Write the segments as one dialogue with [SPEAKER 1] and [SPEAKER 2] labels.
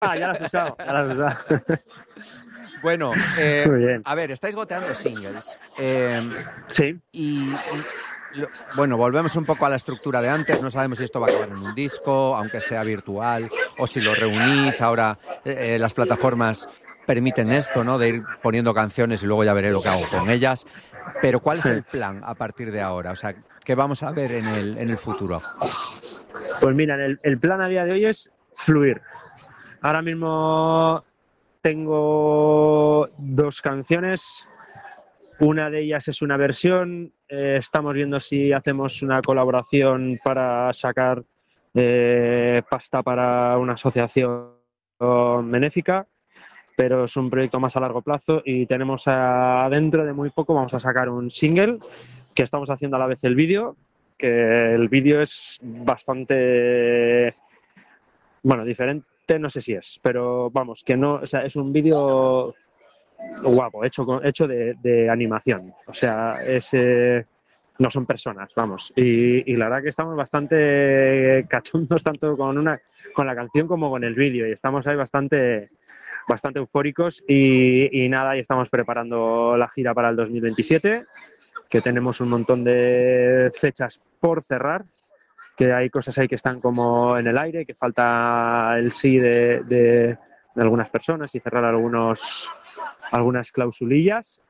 [SPEAKER 1] Ah, ya la has usado, ya la has usado.
[SPEAKER 2] Bueno,
[SPEAKER 1] Muy bien.
[SPEAKER 2] a ver, estáis goteando singles.
[SPEAKER 1] Sí,
[SPEAKER 2] Y bueno, volvemos un poco a la estructura de antes. No sabemos si esto va a acabar en un disco, aunque sea virtual, o si lo reunís. Ahora las plataformas permiten esto, ¿no? De ir poniendo canciones y luego ya veré lo que hago con ellas. Pero ¿cuál es el plan a partir de ahora? O sea, ¿qué vamos a ver en el futuro?
[SPEAKER 1] pues mira, el plan a día de hoy es fluir. Ahora mismo tengo 2 canciones. Una de ellas es una versión. Estamos viendo si hacemos una colaboración para sacar pasta para una asociación benéfica, pero es un proyecto más a largo plazo y tenemos dentro de muy poco vamos a sacar un single que estamos haciendo a la vez el vídeo, que el vídeo es bastante, bueno, diferente, no sé si es, pero vamos, que no, o sea, es un vídeo guapo, hecho de animación, o sea, no son personas, vamos, y la verdad que estamos bastante cachondos tanto con la canción como con el vídeo y estamos ahí bastante eufóricos y nada, y estamos preparando la gira para el 2027, que tenemos un montón de fechas por cerrar, que hay cosas ahí que están como en el aire, que falta el sí de algunas personas y cerrar algunas clausulillas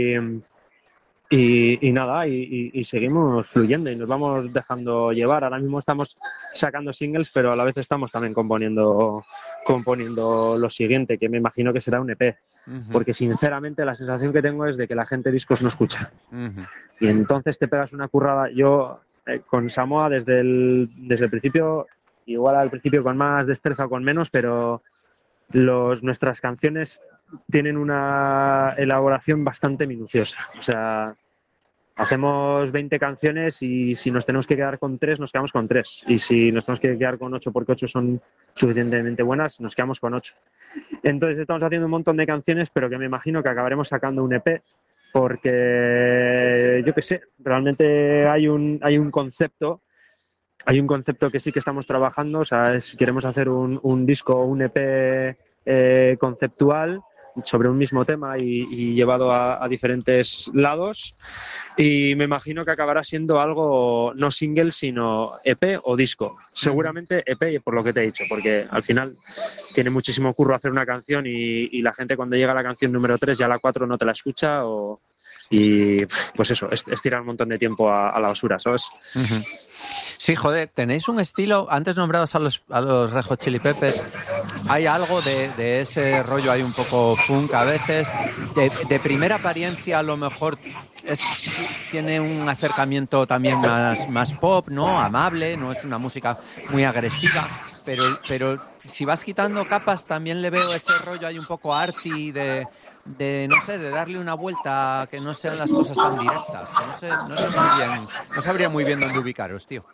[SPEAKER 1] y nada, y seguimos fluyendo y nos vamos dejando llevar. Ahora mismo estamos sacando singles, pero a la vez estamos también componiendo lo siguiente, que me imagino que será un EP. Porque sinceramente la sensación que tengo es de que la gente discos no escucha. Y entonces te pegas una currada. Yo con Samoa desde el principio, igual al principio con más destreza o con menos, pero nuestras canciones tienen una elaboración bastante minuciosa. O sea, hacemos 20 canciones y si nos tenemos que quedar con 3, nos quedamos con 3. Y si nos tenemos que quedar con 8 porque 8 son suficientemente buenas, nos quedamos con 8. Entonces estamos haciendo un montón de canciones, pero que me imagino que acabaremos sacando un EP porque, yo qué sé, realmente hay un concepto. Hay un concepto que sí que estamos trabajando, o sea, queremos hacer un disco, un EP conceptual sobre un mismo tema y llevado a diferentes lados y me imagino que acabará siendo algo no single sino EP o disco, seguramente EP por lo que te he dicho, porque al final tiene muchísimo curro hacer una canción y la gente cuando llega a la canción número 3 ya la 4 no te la escucha y pues eso, es tirar un montón de tiempo a la basura, ¿sabes?
[SPEAKER 2] Sí, joder, tenéis un estilo, antes nombrados a los Red Hot Chili Peppers, hay algo de ese rollo, hay un poco funk a veces, de primera apariencia a lo mejor tiene un acercamiento también más pop, ¿no? Amable, no es una música muy agresiva, pero si vas quitando capas también le veo ese rollo, hay un poco arty no sé, de darle una vuelta que no sean las cosas tan directas. No sé muy bien, no sabría muy bien dónde ubicaros, tío.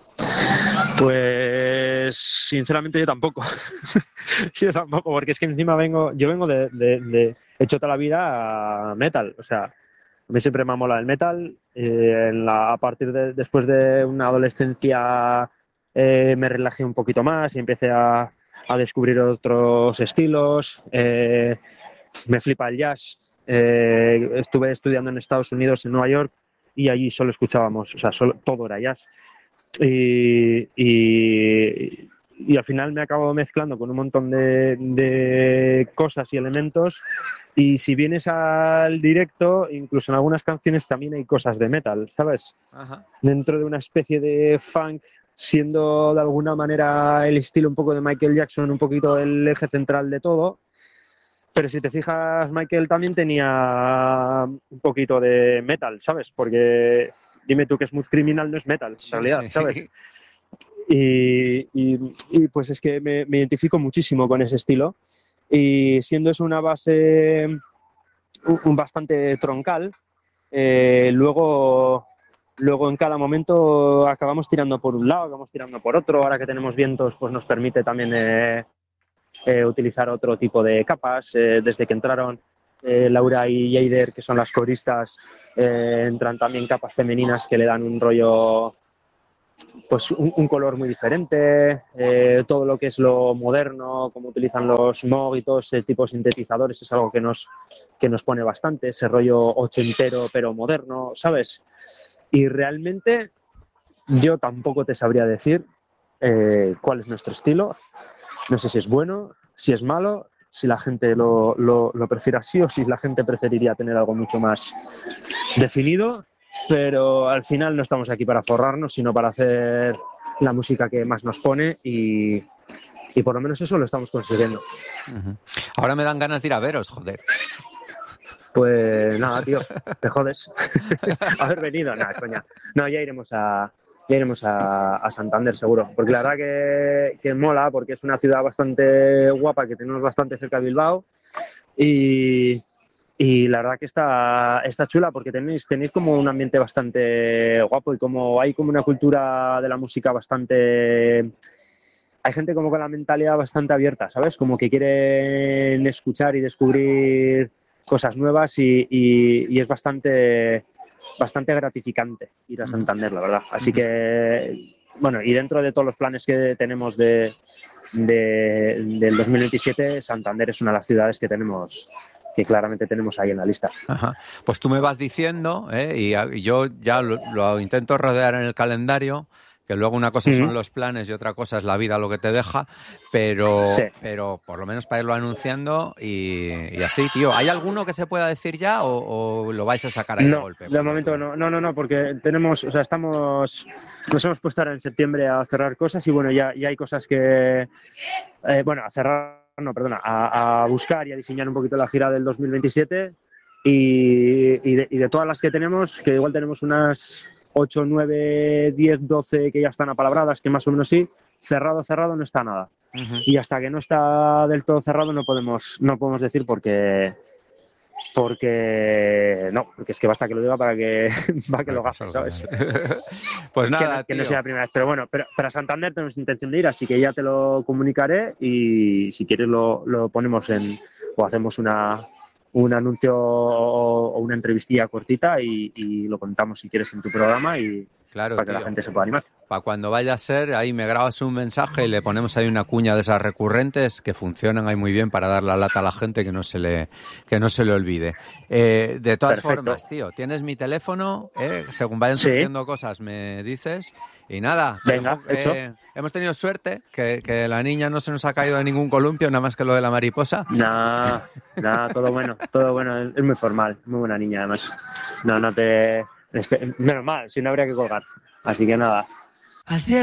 [SPEAKER 1] Pues sinceramente yo tampoco. Yo tampoco, porque es que encima yo vengo de hecho toda la vida a metal, o sea, a mí siempre me ha molado el metal, a partir después de una adolescencia me relajé un poquito más y empecé a descubrir otros estilos, me flipa el jazz, estuve estudiando en Estados Unidos, en Nueva York, y allí solo escuchábamos, o sea, todo era jazz. Y al final me acabo mezclando con un montón de cosas y elementos y si vienes al directo, incluso en algunas canciones también hay cosas de metal, ¿sabes?
[SPEAKER 2] Ajá.
[SPEAKER 1] Dentro de una especie de funk, siendo de alguna manera el estilo un poco de Michael Jackson, un poquito el eje central de todo. Pero si te fijas, Michael también tenía un poquito de metal, ¿sabes? Porque dime tú que Smooth Criminal no es metal, en
[SPEAKER 2] Sí,
[SPEAKER 1] realidad, ¿sabes?
[SPEAKER 2] sí.
[SPEAKER 1] Y pues es que me identifico muchísimo con ese estilo. Y siendo eso una base un bastante troncal, luego en cada momento acabamos tirando por un lado, acabamos tirando por otro. Ahora que tenemos vientos, pues nos permite también utilizar otro tipo de capas. Desde que entraron Laura y Eider, que son las coristas, entran también capas femeninas que le dan un rollo pues un color muy diferente, todo lo que es lo moderno, como utilizan los Moog y todo ese tipo de sintetizadores es algo que nos pone bastante, ese rollo ochentero pero moderno, ¿sabes? Y realmente yo tampoco te sabría decir cuál es nuestro estilo, no sé si es bueno, si es malo, si la gente lo prefiere así o si la gente preferiría tener algo mucho más definido, pero al final no estamos aquí para forrarnos, sino para hacer la música que más nos pone y por lo menos eso lo estamos consiguiendo.
[SPEAKER 2] Uh-huh. Ahora me dan ganas de ir a veros, joder.
[SPEAKER 1] Pues nada, tío, te jodes. Haber venido, nada, coña. No, ya iremos a Santander seguro, porque la verdad que mola, porque es una ciudad bastante guapa, que tenemos bastante cerca de Bilbao y la verdad que está chula porque tenéis como un ambiente bastante guapo y como hay como una cultura de la música bastante... Hay gente como con la mentalidad bastante abierta, ¿sabes? Como que quieren escuchar y descubrir cosas nuevas y es bastante gratificante ir a Santander, la verdad. Así que, bueno, y dentro de todos los planes que tenemos del 2027, Santander es una de las ciudades que claramente tenemos ahí en la lista.
[SPEAKER 2] Ajá. Pues tú me vas diciendo, y yo ya lo intento rodear en el calendario, que luego una cosa son los planes y otra cosa es la vida lo que te deja, pero por lo menos para irlo anunciando y así, tío. ¿Hay alguno que se pueda decir ya o lo vais a sacar ahí de golpe?
[SPEAKER 1] De momento no, porque tenemos, o sea, nos hemos puesto ahora en septiembre a cerrar cosas y bueno, ya hay cosas que, a buscar y a diseñar un poquito la gira del 2027 y de todas las que tenemos, que igual tenemos unas 8, 9, 10, 12 que ya están apalabradas, que más o menos sí, cerrado no está nada. Uh-huh. Y hasta que no está del todo cerrado no podemos decir porque es que basta que lo diga para que lo gaste, ¿sabes?
[SPEAKER 2] Pues nada,
[SPEAKER 1] que no sea la primera vez, pero bueno, pero para Santander tenemos intención de ir, así que ya te lo comunicaré y si quieres lo ponemos o hacemos un anuncio o una entrevistilla cortita y lo contamos si quieres en tu programa y
[SPEAKER 2] claro,
[SPEAKER 1] para que la gente se pueda animar.
[SPEAKER 2] Para cuando vaya a ser, ahí me grabas un mensaje y le ponemos ahí una cuña de esas recurrentes que funcionan ahí muy bien para dar la lata a la gente que no se le olvide. De todas formas, tío, tienes mi teléfono, según vayan surgiendo cosas me dices y nada.
[SPEAKER 1] Venga, hecho.
[SPEAKER 2] Hemos tenido suerte que la niña no se nos ha caído de ningún columpio, nada más que lo de la mariposa.
[SPEAKER 1] Nada, todo bueno, es muy formal, muy buena niña además. Menos mal, si no habría que colgar, así que nada.